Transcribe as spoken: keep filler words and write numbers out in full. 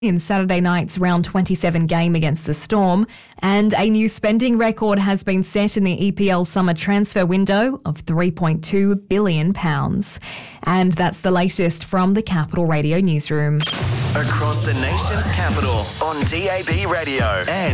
in Saturday night's round twenty-seven game against the Storm, and a new spending record has been set in the E P L summer transfer window of three point two billion pounds. And that's the latest from the Capital Radio newsroom. Across the nation's capital on D A B Radio and